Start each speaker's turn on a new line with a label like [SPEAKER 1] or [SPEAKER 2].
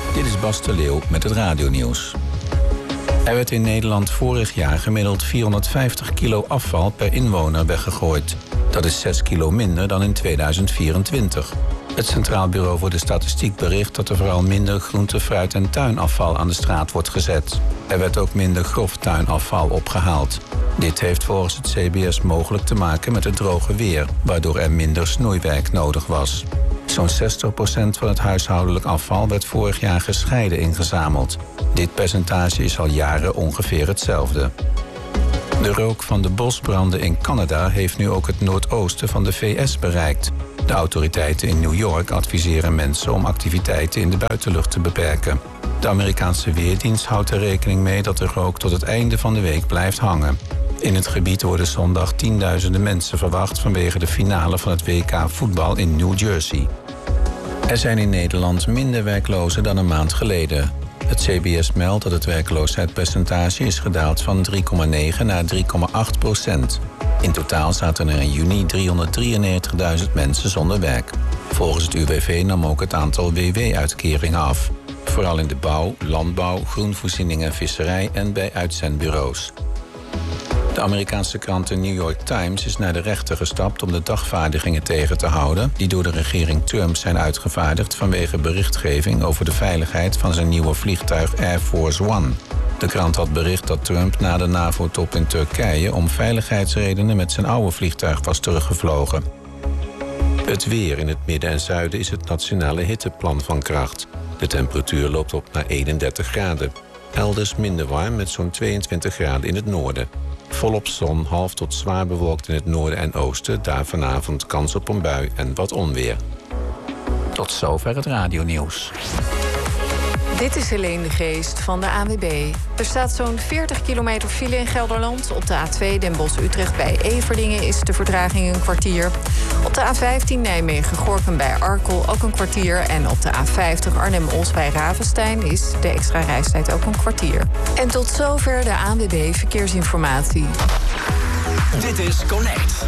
[SPEAKER 1] Dit is Bas de Leeuw met het radionieuws. Er werd in Nederland vorig jaar gemiddeld 450 kilo afval per inwoner weggegooid. Dat is 6 kilo minder dan in 2024. Het Centraal Bureau voor de Statistiek bericht dat er vooral minder groente, fruit en tuinafval aan de straat wordt gezet. Er werd ook minder grof tuinafval opgehaald. Dit heeft volgens het CBS mogelijk te maken met het droge weer, waardoor er minder snoeiwerk nodig was. Zo'n 60% van het huishoudelijk afval werd vorig jaar gescheiden ingezameld. Dit percentage is al jaren ongeveer hetzelfde. De rook van de bosbranden in Canada heeft nu ook het noordoosten van de VS bereikt. De autoriteiten in New York adviseren mensen om activiteiten in de buitenlucht te beperken. De Amerikaanse Weerdienst houdt er rekening mee dat de rook tot het einde van de week blijft hangen. In het gebied worden zondag tienduizenden mensen verwacht vanwege de finale van het WK voetbal in New Jersey. Er zijn in Nederland minder werklozen dan een maand geleden. Het CBS meldt dat het werkloosheidspercentage is gedaald van 3,9 naar 3,8%. In totaal zaten er in juni 393.000 mensen zonder werk. Volgens het UWV nam ook het aantal WW-uitkeringen af. Vooral in de bouw, landbouw, groenvoorziening en visserij en bij uitzendbureaus. De Amerikaanse krant The New York Times is naar de rechter gestapt om de dagvaardigingen tegen te houden die door de regering Trump zijn uitgevaardigd vanwege berichtgeving over de veiligheid van zijn nieuwe vliegtuig Air Force One. De krant had bericht dat Trump na de NAVO-top in Turkije om veiligheidsredenen met zijn oude vliegtuig was teruggevlogen. Het weer in het midden en zuiden is het nationale hitteplan van kracht. De temperatuur loopt op naar 31 graden. Elders minder warm met zo'n 22 graden in het noorden. Volop zon, half tot zwaar bewolkt in het noorden en oosten. Daar vanavond kans op een bui en wat onweer. Tot zover het radionieuws.
[SPEAKER 2] Dit is Helene de Geest van de ANWB. Er staat zo'n 40 kilometer file in Gelderland. Op de A2 Den Bosch-Utrecht bij Everdingen is de vertraging een kwartier. Op de A15 Nijmegen-Gorinchem bij Arkel ook een kwartier. En op de A50 Arnhem-Os bij Ravenstein is de extra reistijd ook een kwartier. En tot zover de ANWB Verkeersinformatie.
[SPEAKER 3] Dit is Connect.